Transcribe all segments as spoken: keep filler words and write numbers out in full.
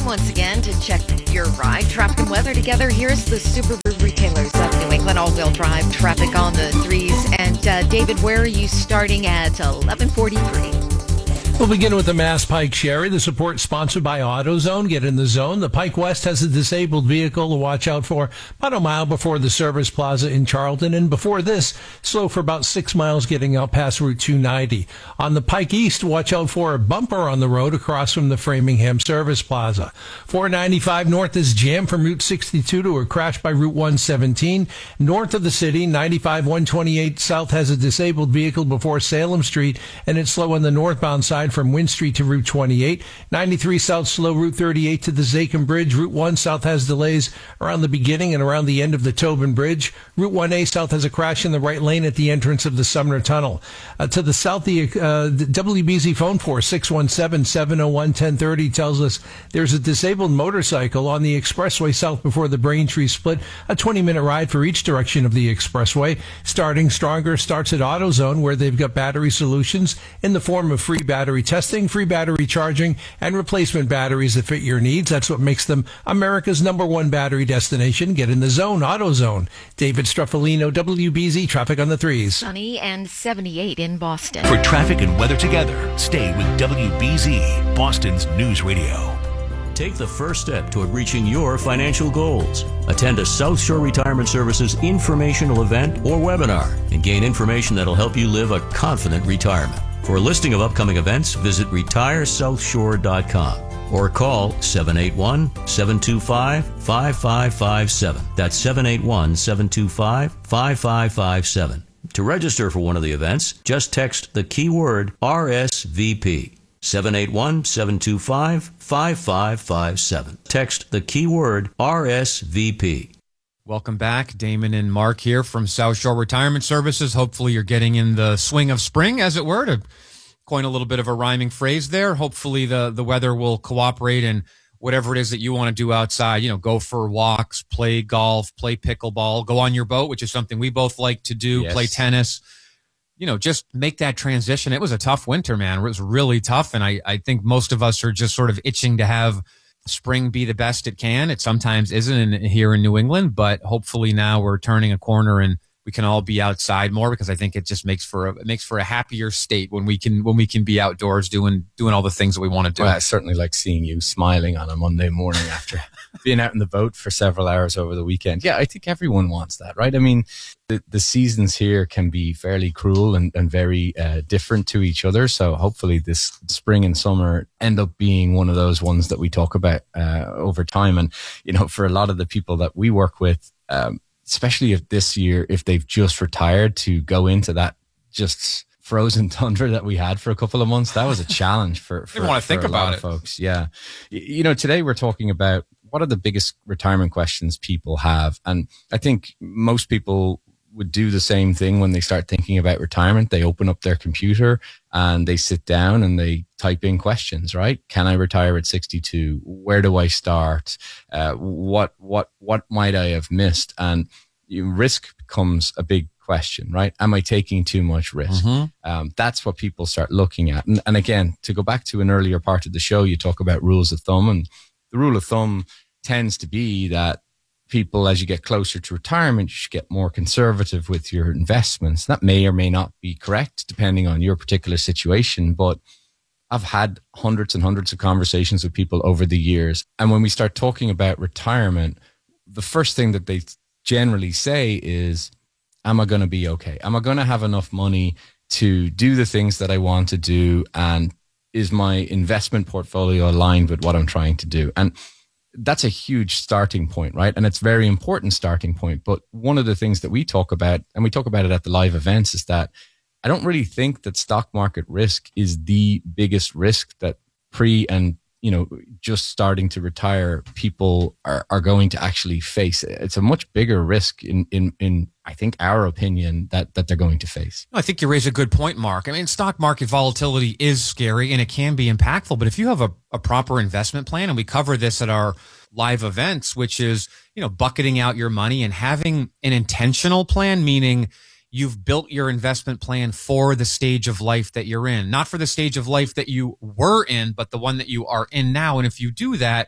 once again to check your ride, traffic, and weather together. Here's the Subaru retailers of New England all-wheel drive traffic on the threes. And uh, David, where are you starting at eleven forty-three? We'll begin with the Mass Pike Sherry. The support sponsored by AutoZone. Get in the zone. The Pike West has a disabled vehicle to watch out for about a mile before the Service Plaza in Charlton. And before this, slow for about six miles getting out past Route two ninety. On the Pike East, watch out for a bumper on the road across from the Framingham Service Plaza. four ninety-five north is jammed from Route sixty-two to a crash by Route one seventeen. North of the city, ninety-five one twenty-eight south has a disabled vehicle before Salem Street, and it's slow on the northbound side from Wynn Street to Route twenty-eight. ninety-three south slow Route thirty-eight to the Zakin Bridge. Route one south has delays around the beginning and around the end of the Tobin Bridge. Route one A south has a crash in the right lane at the entrance of the Sumner Tunnel. Uh, to the south, the, uh, the W B Z phone for six one seven, seven oh one, one oh three oh tells us there's a disabled motorcycle on the expressway south before the Braintree split. A twenty-minute ride for each direction of the expressway. Starting Stronger starts at AutoZone, where they've got battery solutions in the form of free battery testing, free battery charging, and replacement batteries that fit your needs. That's what makes them America's number one battery destination. Get in the zone, AutoZone. David Struffolino, W B Z Traffic on the Threes. Sunny and seventy-eight in Boston. For traffic and weather together, stay with W B Z, Boston's News Radio. Take the first step toward reaching your financial goals. Attend a South Shore Retirement Services informational event or webinar and gain information that'll help you live a confident retirement. For a listing of upcoming events, visit retire south shore dot com or call seven eight one, seven two five, five five five seven. That's seven eight one, seven two five, five five five seven. To register for one of the events, just text the keyword R S V P. seven eight one, seven two five, five five five seven. Text the keyword R S V P. Welcome back. Damon and Mark here from South Shore Retirement Services. Hopefully you're getting in the swing of spring, as it were, to coin a little bit of a rhyming phrase there. Hopefully the, the weather will cooperate, and whatever it is that you want to do outside, you know, go for walks, play golf, play pickleball, go on your boat, which is something we both like to do, yes. Play tennis. You know, just make that transition. It was a tough winter, man. It was really tough, and I, I think most of us are just sort of itching to have spring be the best it can. It sometimes isn't in, here in New England, but hopefully now we're turning a corner and we can all be outside more, because I think it just makes for a, it makes for a happier state when we can when we can be outdoors doing doing all the things that we want to do. Well, I certainly like seeing you smiling on a Monday morning after being out in the boat for several hours over the weekend. Yeah, I think everyone wants that, right? I mean, the, the seasons here can be fairly cruel and, and very uh, different to each other. So hopefully this spring and summer end up being one of those ones that we talk about uh, over time. And, you know, for a lot of the people that we work with, um, especially if this year, if they've just retired, to go into that just frozen tundra that we had for a couple of months, that was a challenge for, for, I want to for think a about lot it. of folks. Yeah. You know, today we're talking about what are the biggest retirement questions people have. And I think most people would do the same thing when they start thinking about retirement. They open up their computer and they sit down and they type in questions, right? Can I retire at sixty-two? Where do I start? Uh, what, what, what might I have missed? And you, risk becomes a big question, right? Am I taking too much risk? Mm-hmm. Um, that's what people start looking at. And, and again, to go back to an earlier part of the show, you talk about rules of thumb, and the rule of thumb tends to be that people, as you get closer to retirement, you should get more conservative with your investments. That may or may not be correct depending on your particular situation, but I've had hundreds and hundreds of conversations with people over the years. And when we start talking about retirement, the first thing that they generally say is, am I going to be okay? Am I going to have enough money to do the things that I want to do? And is my investment portfolio aligned with what I'm trying to do? And that's a huge starting point, right? And it's a very important starting point. But one of the things that we talk about, and we talk about it at the live events, is that I don't really think that stock market risk is the biggest risk that pre and, you know, just starting to retire people are, are going to actually face. It's a much bigger risk in, in, in, I think, our opinion, that, that they're going to face. I think you raise a good point, Mark. I mean, stock market volatility is scary and it can be impactful, but if you have a, a proper investment plan, and we cover this at our live events, which is, you know, bucketing out your money and having an intentional plan, meaning you've built your investment plan for the stage of life that you're in, not for the stage of life that you were in, but the one that you are in now. And if you do that,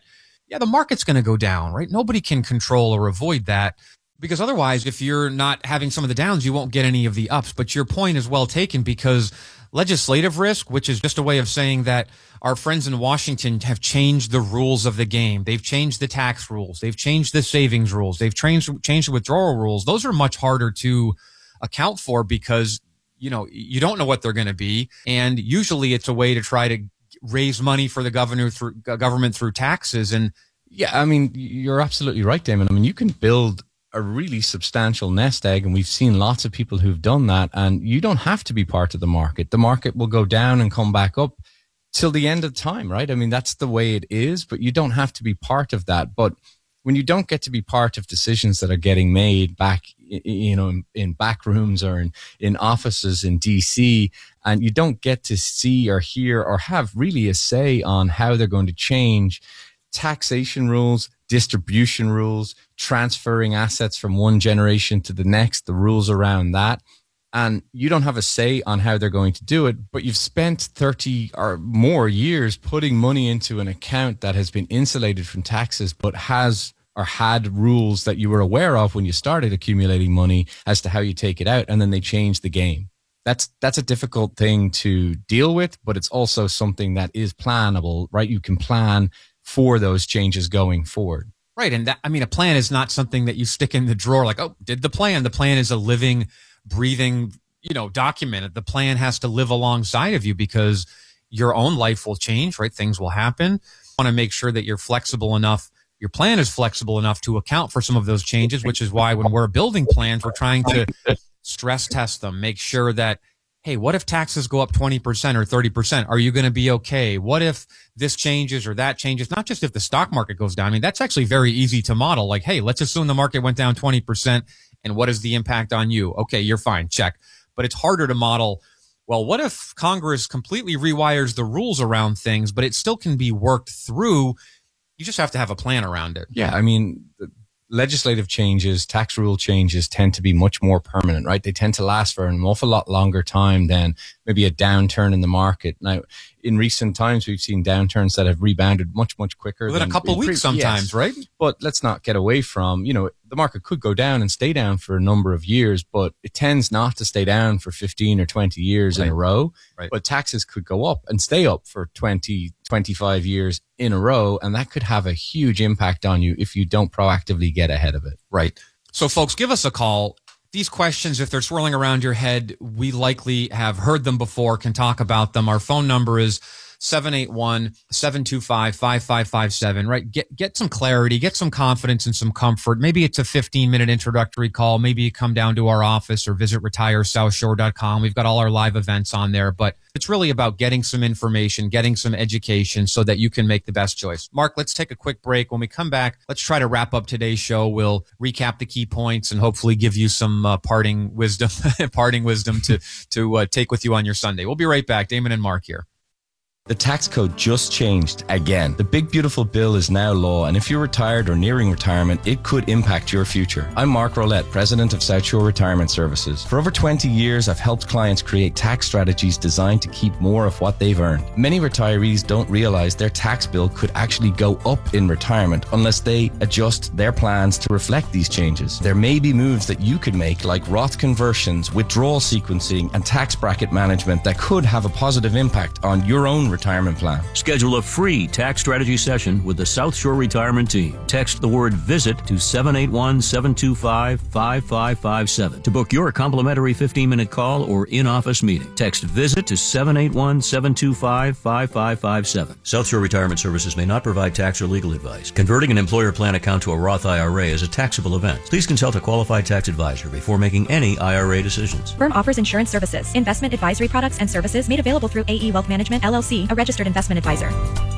yeah, the market's going to go down, right? Nobody can control or avoid that, because otherwise, if you're not having some of the downs, you won't get any of the ups. But your point is well taken, because legislative risk, which is just a way of saying that our friends in Washington have changed the rules of the game. They've changed the tax rules. They've changed the savings rules. They've changed, changed the withdrawal rules. Those are much harder to account for, because, you know, you don't know what they're going to be. And usually it's a way to try to raise money for the governor through government through taxes. And yeah, I mean, you're absolutely right, Damon. I mean, you can build a really substantial nest egg, and we've seen lots of people who've done that, and you don't have to be part of the market. The market will go down and come back up till the end of time, right? I mean, that's the way it is, but you don't have to be part of that. But when you don't get to be part of decisions that are getting made back, you know, in, in back rooms or in, in offices in D C, and you don't get to see or hear or have really a say on how they're going to change taxation rules, distribution rules, transferring assets from one generation to the next, the rules around that. And you don't have a say on how they're going to do it, but you've spent thirty or more years putting money into an account that has been insulated from taxes, but has or had rules that you were aware of when you started accumulating money as to how you take it out, and then they change the game. That's that's a difficult thing to deal with, but it's also something that is plannable, right? You can plan for those changes going forward. Right. And that, I mean, a plan is not something that you stick in the drawer like, oh, did the plan. The plan is a living, breathing, you know, document. The plan has to live alongside of you, because your own life will change, right? Things will happen. You want to make sure that you're flexible enough. Your plan is flexible enough to account for some of those changes, which is why when we're building plans, we're trying to stress test them, make sure that, hey, what if taxes go up twenty percent or thirty percent? Are you going to be okay? What if this changes or that changes? Not just if the stock market goes down. I mean, that's actually very easy to model. Like, hey, let's assume the market went down twenty percent. And what is the impact on you? Okay, you're fine. Check. But it's harder to model. Well, what if Congress completely rewires the rules around things, but it still can be worked through? You just have to have a plan around it. Yeah, I mean, legislative changes, tax rule changes tend to be much more permanent, right? They tend to last for an awful lot longer time than maybe a downturn in the market. Now, in recent times, we've seen downturns that have rebounded much, much quicker. Within than a couple of weeks sometimes, yes. Right? But let's not get away from, you know, the market could go down and stay down for a number of years, but it tends not to stay down for fifteen or twenty years right. in a row. Right. But taxes could go up and stay up for twenty, twenty-five years in a row, and that could have a huge impact on you if you don't proactively get ahead of it. Right. So, folks, give us a call. These questions, if they're swirling around your head, we likely have heard them before, can talk about them. Our phone number is seven eight one, seven two five, five five five seven, right? Get, get some clarity, get some confidence and some comfort. Maybe it's a fifteen minute introductory call. Maybe you come down to our office or visit retire south shore dot com. We've got all our live events on there, but it's really about getting some information, getting some education so that you can make the best choice. Mark, let's take a quick break. When we come back, let's try to wrap up today's show. We'll recap the key points and hopefully give you some uh, parting wisdom, parting wisdom to, to uh, take with you on your Sunday. We'll be right back. Damon and Mark here. The tax code just changed again. The big beautiful bill is now law, and if you're retired or nearing retirement, it could impact your future. I'm Mark Rolette, president of South Shore Retirement Services. For over twenty years, I've helped clients create tax strategies designed to keep more of what they've earned. Many retirees don't realize their tax bill could actually go up in retirement unless they adjust their plans to reflect these changes. There may be moves that you could make, like Roth conversions, withdrawal sequencing, and tax bracket management that could have a positive impact on your own retirement. retirement plan. Schedule a free tax strategy session with the South Shore Retirement Team. Text the word VISIT to seven eight one, seven two five, five five five seven to book your complimentary fifteen minute call or in-office meeting. Text VISIT to seven eight one, seven two five, five five five seven. South Shore Retirement Services may not provide tax or legal advice. Converting an employer plan account to a Roth I R A is a taxable event. Please consult a qualified tax advisor before making any I R A decisions. Firm offers insurance services, investment advisory products and services made available through A E Wealth Management, L L C, a registered investment advisor.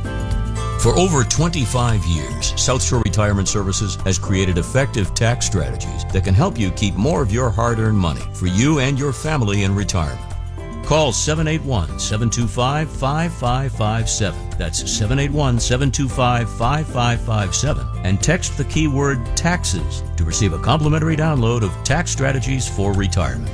For over twenty-five years, South Shore Retirement Services has created effective tax strategies that can help you keep more of your hard-earned money for you and your family in retirement. Call seven eight one, seven two five, five five five seven. That's seven eight one, seven two five, five five five seven. And text the keyword taxes to receive a complimentary download of Tax Strategies for Retirement.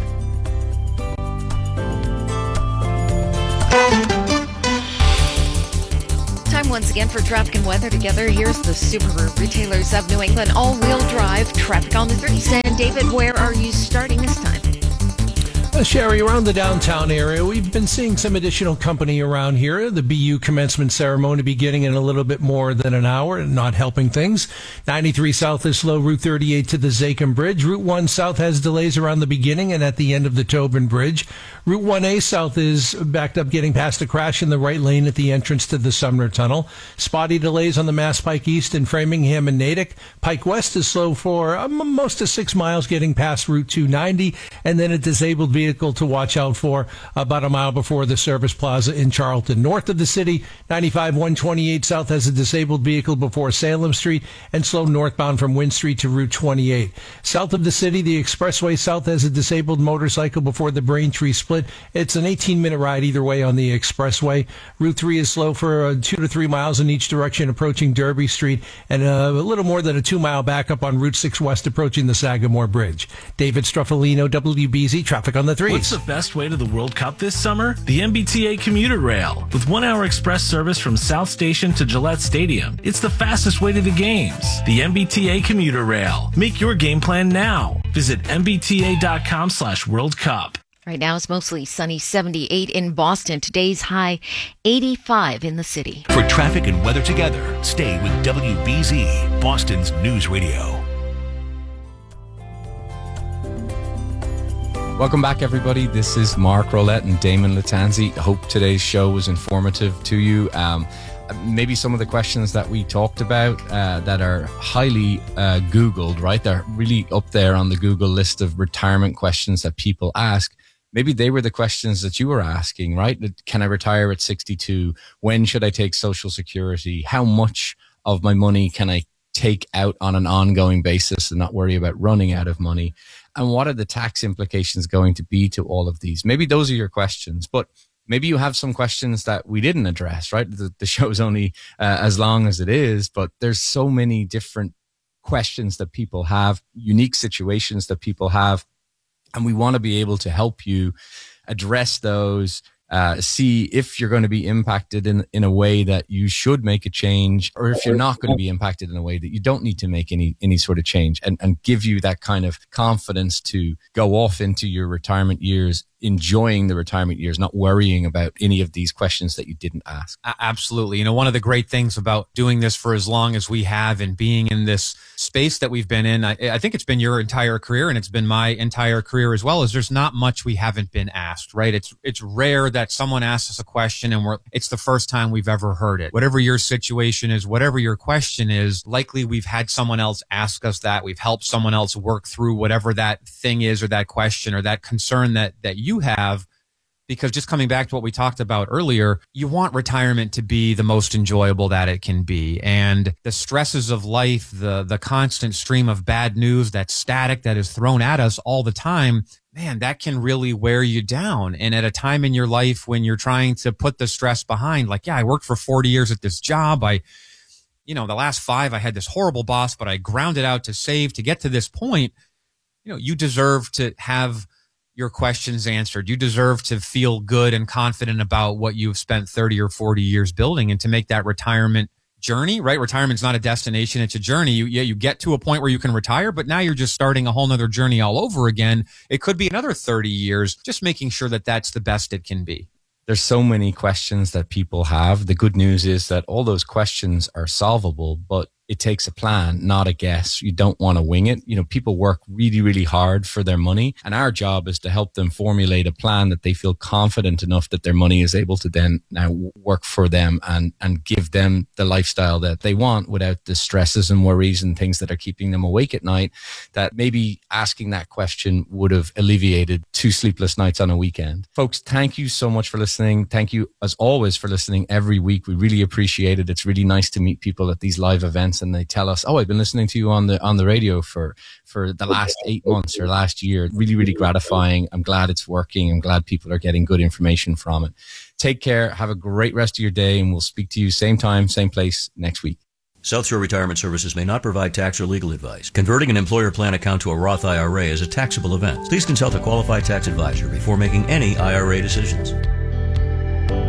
Time once Once again, for traffic and weather together, here's the Subaru Retailers of New England all-wheel drive traffic on the threes. And David, where are you starting this time? Uh, Sherry, around the downtown area, we've been seeing some additional company around here. The B U commencement ceremony beginning in a little bit more than an hour, not helping things. ninety-three South is slow. Route thirty-eight to the Zakim Bridge. Route one South has delays around the beginning and at the end of the Tobin Bridge. Route one A South is backed up getting past a crash in the right lane at the entrance to the Sumner Tunnel. Spotty delays on the Mass Pike East in Framingham and Natick. Pike West is slow for um, most of six miles getting past Route two ninety, and then a disabled vehicle to watch out for about a mile before the Service Plaza in Charlton. North of the city, ninety-five one twenty-eight South has a disabled vehicle before Salem Street and slow northbound from Wynn Street to Route twenty-eight. South of the city, the Expressway South has a disabled motorcycle before the Braintree split. It's an eighteen-minute ride either way on the Expressway. Route three is slow for uh, two to three miles in each direction approaching Derby Street, and uh, a little more than a two-mile backup on Route six West approaching the Sagamore Bridge. David Struffolino, W B Z, traffic on the threes. What's the best way to the World Cup this summer? The M B T A Commuter Rail. With one-hour express service from South Station to Gillette Stadium, it's the fastest way to the games. The M B T A Commuter Rail. Make your game plan now. Visit M B T A dot com slash World Cup. Right now it's mostly sunny, seventy-eight in Boston. Today's high, eighty-five in the city. For traffic and weather together, stay with W B Z, Boston's News Radio. Welcome back, everybody. This is Mark Rolette and Damon Latanzi. Hope today's show was informative to you. Um, maybe some of the questions that we talked about uh, that are highly uh, Googled, right? They're really up there on the Google list of retirement questions that people ask. Maybe they were the questions that you were asking, right? Can I retire at sixty-two? When should I take Social Security? How much of my money can I take out on an ongoing basis and not worry about running out of money? And what are the tax implications going to be to all of these? Maybe those are your questions, but maybe you have some questions that we didn't address, right? The, the show's only uh, as long as it is, but there's so many different questions that people have, unique situations that people have, and we want to be able to help you address those, uh, see if you're going to be impacted in, in a way that you should make a change, or if you're not going to be impacted in a way that you don't need to make any, any sort of change, and, and give you that kind of confidence to go off into your retirement years, enjoying the retirement years, not worrying about any of these questions that you didn't ask. Absolutely. You know, one of the great things about doing this for as long as we have and being in this space that we've been in, I, I think it's been your entire career and it's been my entire career as well, is there's not much we haven't been asked, right? It's, it's rare that someone asks us a question and we're, it's the first time we've ever heard it. Whatever your situation is, whatever your question is, likely we've had someone else ask us that. We've helped someone else work through whatever that thing is, or that question, or that concern that, that you have. Because just coming back to what we talked about earlier, you want retirement to be the most enjoyable that it can be. And the stresses of life, the the constant stream of bad news, that static that is thrown at us all the time, man, that can really wear you down. And at a time in your life when you're trying to put the stress behind, like, yeah, I worked for forty years at this job. I, you know, the last five, I had this horrible boss, but I ground it out to save to get to this point. You know, you deserve to have your questions answered. You deserve to feel good and confident about what you've spent thirty or forty years building, and to make that retirement journey, right? Retirement's not a destination, it's a journey. You, yeah, you get to a point where you can retire, but now you're just starting a whole nother journey all over again. It could be another thirty years, just making sure that that's the best it can be. There's so many questions that people have. The good news is that all those questions are solvable, but it takes a plan, not a guess. You don't want to wing it. You know, people work really, really hard for their money, and our job is to help them formulate a plan that they feel confident enough that their money is able to then now work for them and, and give them the lifestyle that they want without the stresses and worries and things that are keeping them awake at night, that maybe asking that question would have alleviated two sleepless nights on a weekend. Folks, thank you so much for listening. Thank you, as always, for listening every week. We really appreciate it. It's really nice to meet people at these live events and they tell us, oh, I've been listening to you on the on the radio for for the last eight months or last year. Really, really gratifying. I'm glad it's working. I'm glad people are getting good information from it. Take care. Have a great rest of your day, and we'll speak to you same time, same place next week. South Shore Retirement Services may not provide tax or legal advice. Converting an employer plan account to a Roth I R A is a taxable event. Please consult a qualified tax advisor before making any I R A decisions.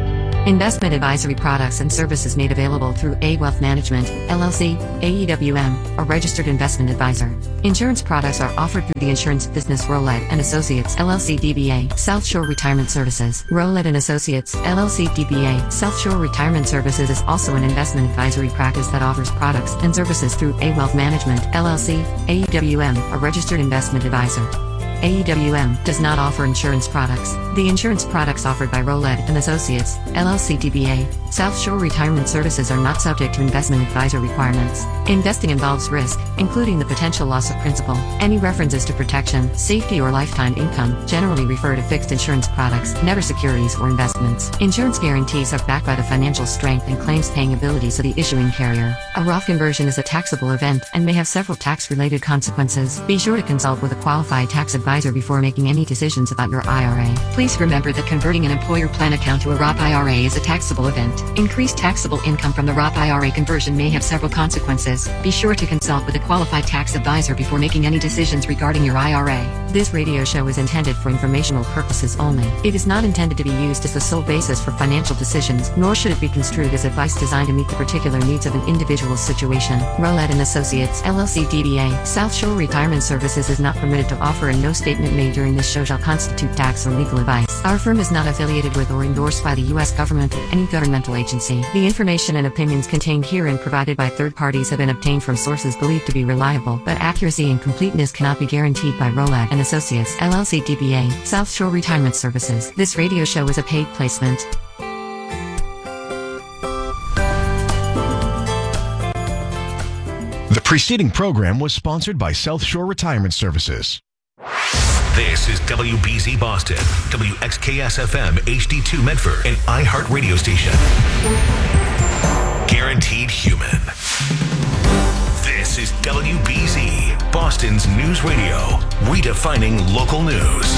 Investment advisory products and services made available through A Wealth Management, L L C, A E W M, a registered investment advisor. Insurance products are offered through the insurance business Rowlett and Associates, L L C D B A, South Shore Retirement Services. Rowlett and Associates, L L C D B A, South Shore Retirement Services is also an investment advisory practice that offers products and services through A Wealth Management, L L C, A E W M, a registered investment advisor. A E W M does not offer insurance products. The insurance products offered by Rowlett and Associates, L L C D B A, South Shore Retirement Services are not subject to investment advisor requirements. Investing involves risk, including the potential loss of principal. Any references to protection, safety, or lifetime income generally refer to fixed insurance products, never securities or investments. Insurance guarantees are backed by the financial strength and claims-paying abilities of the issuing carrier. A Roth conversion is a taxable event and may have several tax-related consequences. Be sure to consult with a qualified tax advisor before making any decisions about your I R A. Please remember that converting an employer plan account to a Roth I R A is a taxable event. Increased taxable income from the Roth I R A conversion may have several consequences. Be sure to consult with a qualified tax advisor before making any decisions regarding your I R A. This radio show is intended for informational purposes only. It is not intended to be used as the sole basis for financial decisions, nor should it be construed as advice designed to meet the particular needs of an individual's situation. Rowlett and Associates, L L C D B A, South Shore Retirement Services is not permitted to offer, and no statement made during this show shall constitute tax or legal advice. Our firm is not affiliated with or endorsed by the U S government or any governmental agency. The information and opinions contained herein provided by third parties have been obtained from sources believed to be reliable, but accuracy and completeness cannot be guaranteed by Rowlett and Associates, L L C D B A, South Shore Retirement Services. This radio show is a paid placement. The preceding program was sponsored by South Shore Retirement Services. This is W B Z Boston, W X K S F M H D two Medford, an iHeart radio station. Guaranteed human. This is W B Z, Boston's news radio, redefining local news.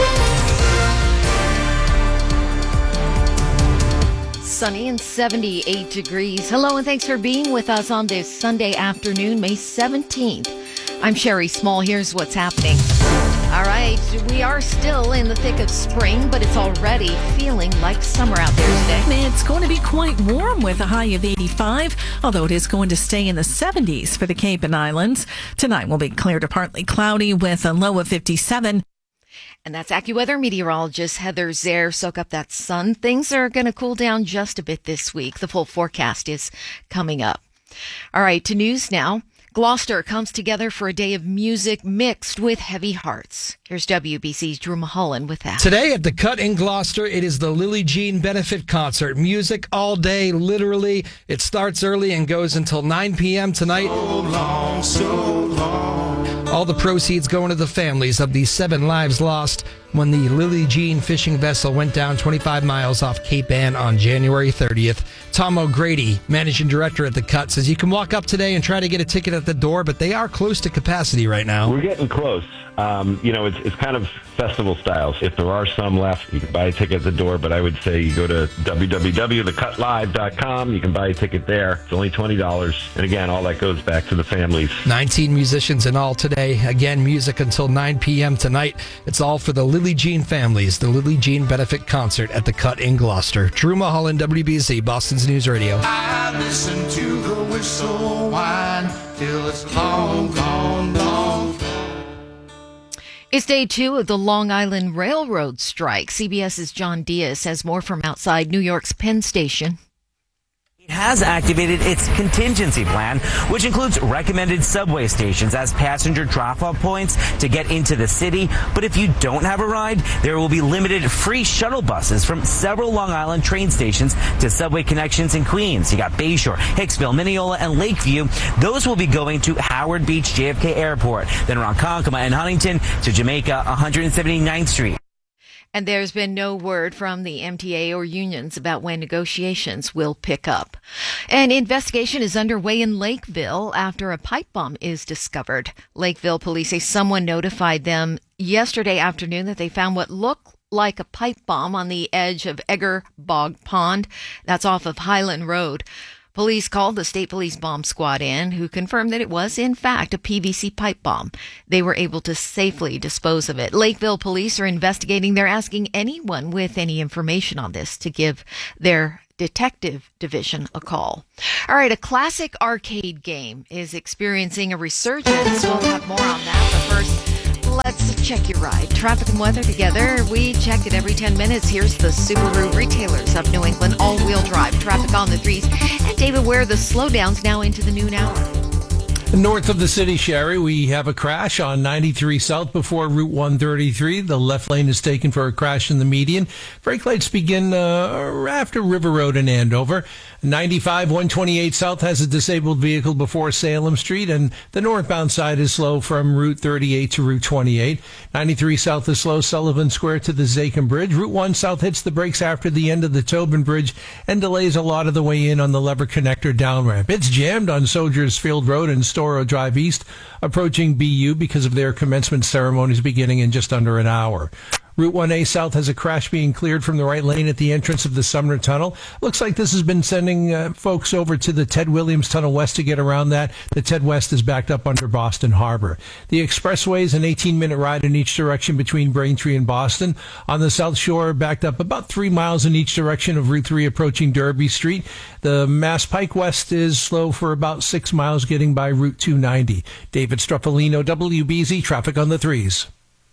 Sunny and seventy-eight degrees. Hello and thanks for being with us on this Sunday afternoon, May seventeenth. I'm Sherry Small. Here's what's happening. All right, we are still in the thick of spring, but it's already feeling like summer out there today. It's going to be quite warm with a high of eighty-five, although it is going to stay in the seventies for the Cape and Islands. Tonight will be clear to partly cloudy with a low of fifty-seven. And that's AccuWeather meteorologist Heather Zare. Soak up that sun. Things are going to cool down just a bit this week. The full forecast is coming up. All right, to news now. Gloucester comes together for a day of music mixed with heavy hearts. Here's W B C's Drew Mulholland with that. Today at the Cut in Gloucester, it is the Lily Jean Benefit Concert. Music all day, literally. It starts early and goes until nine p.m. tonight. So long, so long. All the proceeds going to the families of the seven lives lost when the Lily Jean fishing vessel went down twenty-five miles off Cape Ann on January thirtieth. Tom O'Grady, managing director at the Cut, says you can walk up today and try to get a ticket at the door, but they are close to capacity right now. We're getting close. Um, you know, it's, it's kind of festival styles. If there are some left, you can buy a ticket at the door, but I would say you go to w w w dot the cut live dot com. You can buy a ticket there. It's only twenty dollars. And again, all that goes back to the families. nineteen musicians in all today. Again, music until nine p.m. tonight. It's all for the Lily Jean families. The Lily Jean Benefit Concert at the Cut in Gloucester. Drew Mulholland, W B Z, Boston's News Radio. I listen to the whistle whine till it's long gone, long. It's day two of the Long Island Railroad strike. CBS's John Diaz has more from outside New York's Penn Station. It has activated its contingency plan, which includes recommended subway stations as passenger drop-off points to get into the city. But if you don't have a ride, there will be limited free shuttle buses from several Long Island train stations to subway connections in Queens. You got Bayshore, Hicksville, Mineola, and Lakeview. Those will be going to Howard Beach J F K Airport, then Ronkonkoma and Huntington to Jamaica, one hundred seventy-ninth Street. And there's been no word from the M T A or unions about when negotiations will pick up. An investigation is underway in Lakeville after a pipe bomb is discovered. Lakeville police say someone notified them yesterday afternoon that they found what looked like a pipe bomb on the edge of Egger Bog Pond. That's off of Highland Road. Police called the State Police Bomb Squad in, who confirmed that it was, in fact, a P V C pipe bomb. They were able to safely dispose of it. Lakeville police are investigating. They're asking anyone with any information on this to give their Detective Division a call. All right, a classic arcade game is experiencing a resurgence. We'll have more on that, but first, let's check your ride. Traffic and weather together. We check it every ten minutes. Here's the Subaru Retailers of New England all-wheel drive. Traffic on the threes. And David, where are the slowdowns now into the noon hour? North of the city, Sherry, we have a crash on ninety-three South before Route one thirty-three. The left lane is taken for a crash in the median. Brake lights begin uh, after River Road in Andover. ninety-five one twenty-eight South has a disabled vehicle before Salem Street, and the northbound side is slow from Route thirty-eight to Route twenty-eight. ninety-three South is slow, Sullivan Square to the Zakim Bridge. Route one South hits the brakes after the end of the Tobin Bridge and delays a lot of the way in on the Lever Connector down ramp. It's jammed on Soldiers Field Road and Storrow Drive East, approaching B U because of their commencement ceremonies beginning in just under an hour. Route one A South has a crash being cleared from the right lane at the entrance of the Sumner Tunnel. Looks like this has been sending uh, folks over to the Ted Williams Tunnel West to get around that. The Ted West is backed up under Boston Harbor. The expressway is an eighteen-minute ride in each direction between Braintree and Boston. On the South Shore, backed up about three miles in each direction of Route three approaching Derby Street. The Mass Pike West is slow for about six miles getting by Route two ninety. David Struffolino, W B Z, traffic on the threes.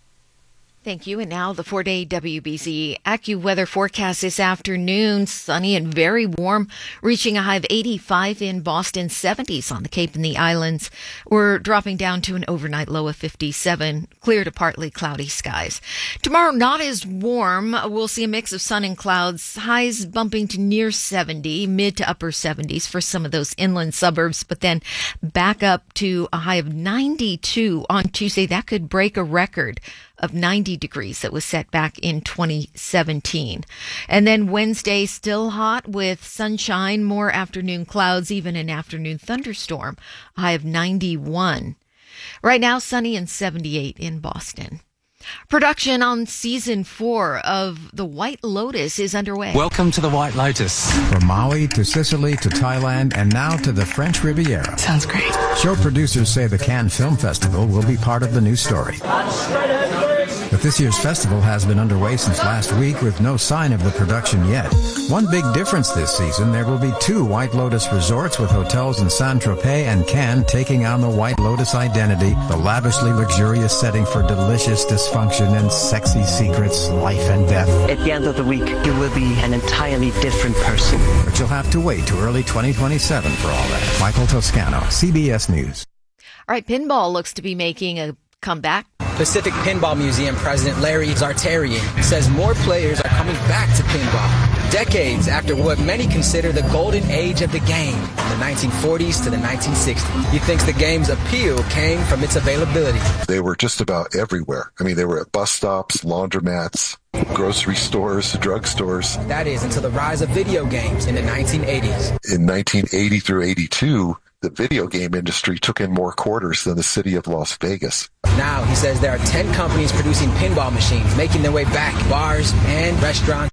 Thank you. And now the four-day W B Z AccuWeather forecast this afternoon. Sunny and very warm, reaching a high of eighty-five in Boston, seventies on the Cape and the Islands. We're dropping down to an overnight low of fifty-seven, clear to partly cloudy skies. Tomorrow, not as warm. We'll see a mix of sun and clouds, highs bumping to near seventy, mid to upper seventies for some of those inland suburbs, but then back up to a high of ninety-two on Tuesday. That could break a record of ninety degrees that was set back in twenty seventeen. And then Wednesday, still hot with sunshine, more afternoon clouds, even an afternoon thunderstorm, a high of ninety-one. Right now, sunny and seventy-eight in Boston. Production on season four of The White Lotus is underway. Welcome to The White Lotus. From Maui to Sicily to Thailand and now to the French Riviera. Sounds great. Show producers say the Cannes Film Festival will be part of the new story. But this year's festival has been underway since last week with no sign of the production yet. One big difference this season, there will be two White Lotus resorts with hotels in Saint-Tropez and Cannes taking on the White Lotus identity, the lavishly luxurious setting for delicious dysfunction and sexy secrets, life and death. At the end of the week, you will be an entirely different person. But you'll have to wait to early twenty twenty-seven for all that. Michael Toscano, C B S News. All right, pinball looks to be making a comeback. Pacific Pinball Museum President Larry Zartarian says more players are coming back to pinball, decades after what many consider the golden age of the game, from the nineteen forties to the nineteen sixties. He thinks the game's appeal came from its availability. They were just about everywhere. I mean, they were at bus stops, laundromats, grocery stores, drugstores. That is, until the rise of video games in the nineteen eighties. In nineteen eighty through eighty-two, the video game industry took in more quarters than the city of Las Vegas. Now, he says there are ten companies producing pinball machines, making their way back, bars and restaurants.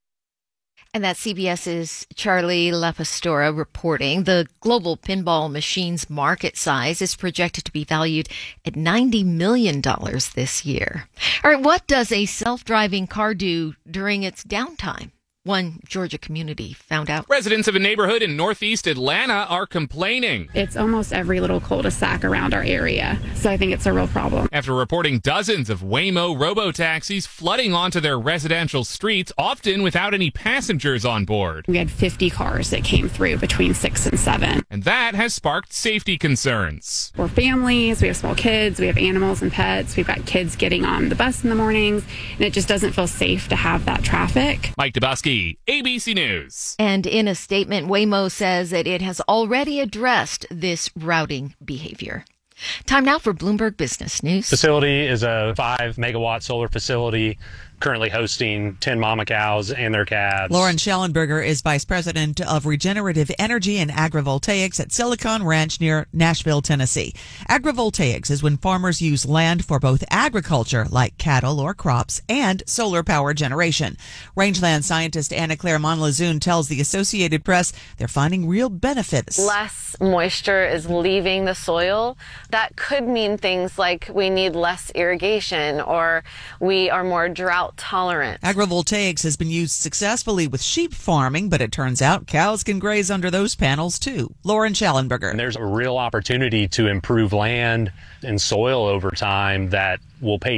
And that's CBS's Charlie LaPastora reporting. The global pinball machines market size is projected to be valued at ninety million dollars this year. All right, what does a self-driving car do during its downtime? One Georgia community found out. Residents of a neighborhood in northeast Atlanta are complaining. It's almost every little cul-de-sac around our area, so I think it's a real problem. After reporting dozens of Waymo robo-taxis flooding onto their residential streets, often without any passengers on board. We had fifty cars that came through between six and seven. And that has sparked safety concerns. We're families, we have small kids, we have animals and pets, we've got kids getting on the bus in the mornings, and it just doesn't feel safe to have that traffic. Mike Dubusky, A B C News. And in a statement, Waymo says that it has already addressed this routing behavior. Time now for Bloomberg Business News. Facility is a five megawatt solar facility currently hosting ten mama cows and their calves. Lauren Schellenberger is Vice President of Regenerative Energy and Agrivoltaics at Silicon Ranch near Nashville, Tennessee. Agrivoltaics is when farmers use land for both agriculture, like cattle or crops, and solar power generation. Rangeland scientist Anna Claire Monlazoon tells the Associated Press they're finding real benefits. Less moisture is leaving the soil. That could mean things like we need less irrigation or we are more drought drought tolerant. Agrivoltaics has been used successfully with sheep farming, but it turns out cows can graze under those panels too. Lauren Schallenberger. And there's a real opportunity to improve land and soil over time that will pay